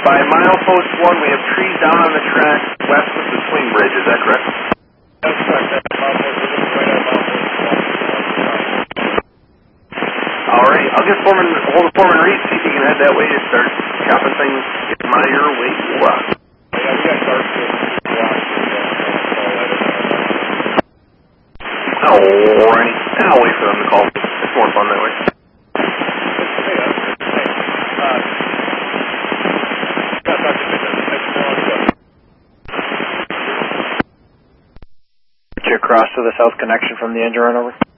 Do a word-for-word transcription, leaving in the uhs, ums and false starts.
By milepost one, we have trees down on the track west of the swing bridge. Is that correct? That's correct. That's milepost. We're looking right at milepost one. All right. I'll get Foreman, hold of Foreman Reed, see if he can head that way to start chopping things in my your way. Wow. Yeah, we got dark to All right. I'll wait for them to call. It's more fun that way. Across to the south connection from the engine run over.